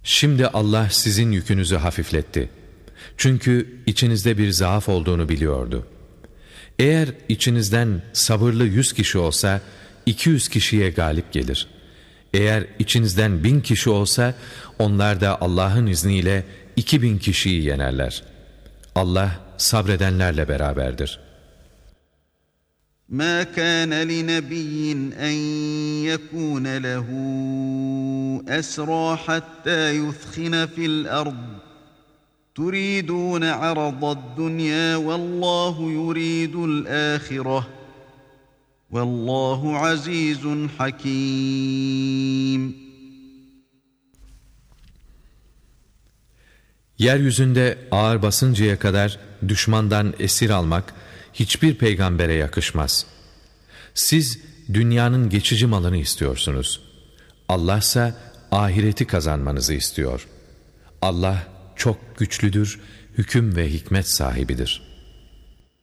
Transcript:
Şimdi Allah sizin yükünüzü hafifletti. Çünkü içinizde bir zaaf olduğunu biliyordu. Eğer içinizden sabırlı 100 kişi olsa 200 kişiye galip gelir. Eğer içinizden 1000 kişi olsa onlar da Allah'ın izniyle 2000 kişiyi yenerler. Allah sabredenlerle beraberdir. مَا كَانَ لِنَبِيٍّ أَنْ يَكُونَ لَهُ أَسْرَى حَتَّى يُثْخِنَ فِي الْأَرْضِ تُرِيدُونَ عَرَضَ الدُّنْيَا وَاللّٰهُ يُرِيدُ الْآخِرَةَ وَاللّٰهُ عَزِيزٌ حَكِيمٌ. Yeryüzünde ağır basıncaya kadar düşmandan esir almak hiçbir peygambere yakışmaz. Siz dünyanın geçici malını istiyorsunuz. Allah ise ahireti kazanmanızı istiyor. Allah çok güçlüdür, hüküm ve hikmet sahibidir.